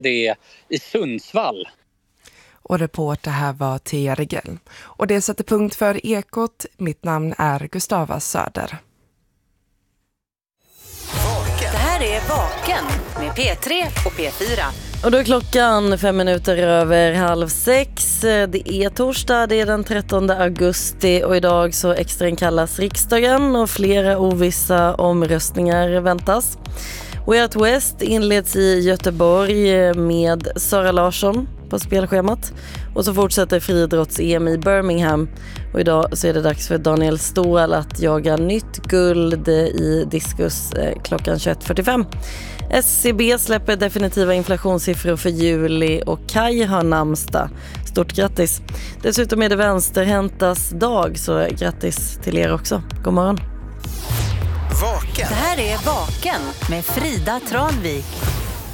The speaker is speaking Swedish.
det i Sundsvall. Och reporter här var Thea Regell. Och det sätter punkt för Ekot. Mitt namn är Gustava Söder. Det här är Vaken med P3 och P4. Och då är klockan 5:05. Det är torsdag, det är den 13 augusti och idag så extrainkallas riksdagen och flera ovissa omröstningar väntas. Way Out West inleds i Göteborg med Sara Larsson på spelschemat. Och så fortsätter friidrotts-EM i Birmingham. Och idag så är det dags för Daniel Ståhl att jaga nytt guld i diskus klockan 21:45. SCB släpper definitiva inflationssiffror för juli och Kai har namnsdag. Stort grattis. Dessutom är det vänsterhäntas dag, så grattis till er också. God morgon. Det här är Vaken med Frida Tranvik.